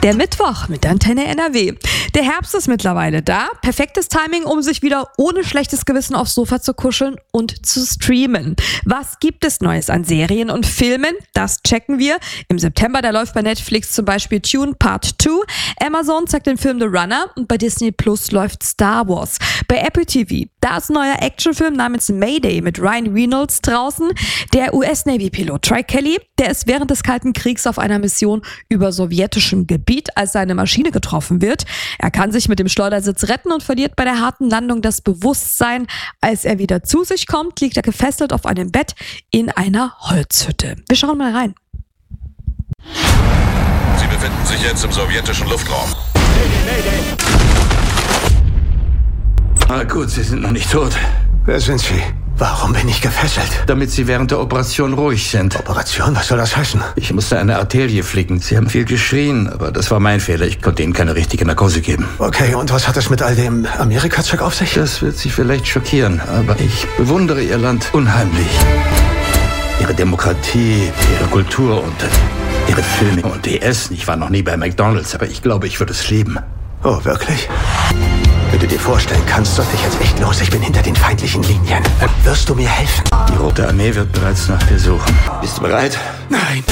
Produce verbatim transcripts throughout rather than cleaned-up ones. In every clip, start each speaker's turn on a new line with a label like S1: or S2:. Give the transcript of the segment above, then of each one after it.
S1: Der Mittwoch mit Antenne N R W. Der Herbst ist mittlerweile da. Perfektes Timing, um sich wieder ohne schlechtes Gewissen aufs Sofa zu kuscheln und zu streamen. Was gibt es Neues an Serien und Filmen? Das checken wir. Im September, da läuft bei Netflix zum Beispiel Dune Part zwei. Amazon zeigt den Film The Runner und bei Disney Plus läuft Star Wars. Bei Apple T V, da ist ein neuer Actionfilm namens Mayday mit Ryan Reynolds draußen. Der U S-Navy-Pilot Troy Kelly, der ist während des Kalten Kriegs auf einer Mission über sowjetischem Gebiet, als seine Maschine getroffen wird. Er kann sich mit dem Schleudersitz retten und verliert bei der harten Landung das Bewusstsein. Als er wieder zu sich kommt, liegt er gefesselt auf einem Bett in einer Holzhütte. Wir schauen mal rein.
S2: Sie befinden sich jetzt im sowjetischen Luftraum.
S3: Ah, gut, Sie sind noch nicht tot.
S4: Wer sind Sie? Warum bin ich gefesselt?
S3: Damit Sie während der Operation ruhig sind.
S4: Operation? Was soll das heißen?
S3: Ich musste eine Arterie flicken. Sie haben viel geschrien, aber das war mein Fehler. Ich konnte Ihnen keine richtige Narkose geben.
S4: Okay, und was hat es mit all dem Amerika-Check auf sich?
S3: Das wird Sie vielleicht schockieren, aber ich bewundere Ihr Land unheimlich. Ihre Demokratie, Ihre Kultur und Ihre Filme und Ihr Essen. Ich war noch nie bei McDonald's, aber ich glaube, ich würde es lieben.
S4: Oh, wirklich? Wenn du dir vorstellen kannst, sollte ich jetzt echt los. Ich bin hinter den feindlichen Linien. Und wirst du mir helfen?
S3: Die Rote Armee wird bereits nach dir suchen. Bist du bereit?
S4: Nein.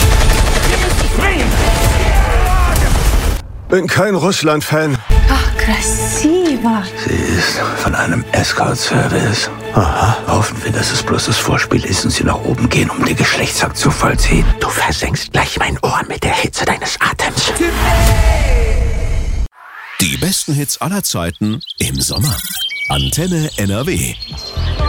S4: Bin kein Russland-Fan.
S5: Ach, krasiva.
S3: Sie ist von einem Escort-Service.
S4: Aha.
S3: Hoffen wir, dass es bloß das Vorspiel ist und Sie nach oben gehen, um den Geschlechtsakt zu vollziehen.
S4: Du versenkst gleich mein Ohr mit der Hitze deines Atems.
S6: Die besten Hits aller Zeiten im Sommer. Antenne N R W.